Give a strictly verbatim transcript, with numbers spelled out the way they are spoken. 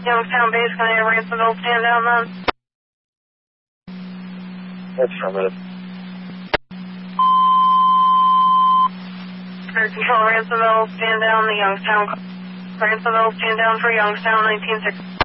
Youngstown base, can I have Ransomville stand down then? That's affirmative. Air Control, Ransomville stand down, the Youngstown. Ransomville stand down for Youngstown, nineteen six.